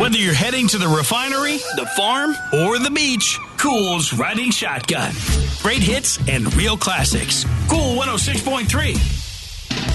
Whether you're heading to the refinery, the farm, or the beach, Cool's riding shotgun. Great hits and real classics. Cool 106.3.